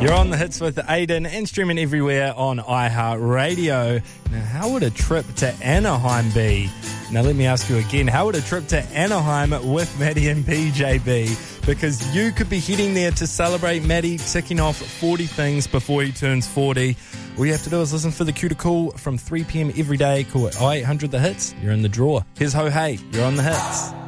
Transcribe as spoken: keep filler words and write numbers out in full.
You're on the hits with Aiden and streaming everywhere on iHeartRadio. Now, how would a trip to Anaheim be? Now, let me ask you again, how would a trip to Anaheim with Maddie and P J be? Because you could be heading there to celebrate Maddie ticking off forty things before he turns forty. All you have to do is listen for the cue to call from three p.m. every day. Call it oh eight hundred the hits. You're in the draw. Here's Ho Hey. You're on the hits.